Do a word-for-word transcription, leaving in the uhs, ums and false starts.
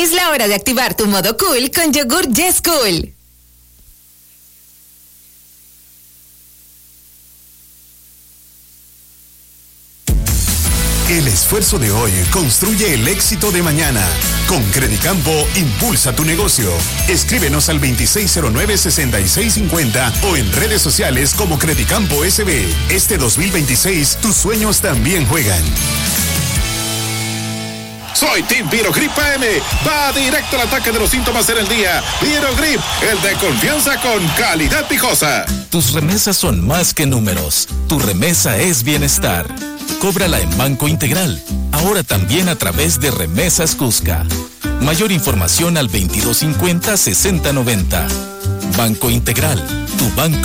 Es la hora de activar tu modo cool con yogur Yes Cool. El esfuerzo de hoy construye el éxito de mañana. Con Credicampo, impulsa tu negocio. Escríbenos al veintiséis cero nueve, sesenta y seis cincuenta o en redes sociales como Credicampo S B. Este dos mil veintiséis, tus sueños también juegan. Soy Team Virogrip A M. Va directo al ataque de los síntomas en el día. Virogrip, el de confianza con calidad picosa. Tus remesas son más que números. Tu remesa es bienestar. Cóbrala en Banco Integral. Ahora también a través de Remesas Cusca. Mayor información al veintidós cincuenta, sesenta noventa. Banco Integral, tu banco.